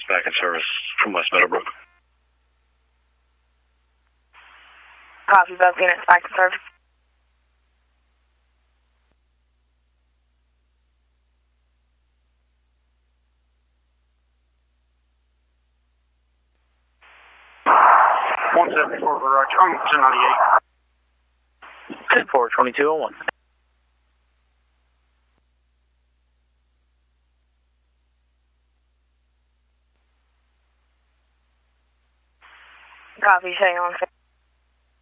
back in service from West Meadowbrook. Copy, both units back in service. Roger. I'm 1098. 10-4, 2201. Copy, staying on.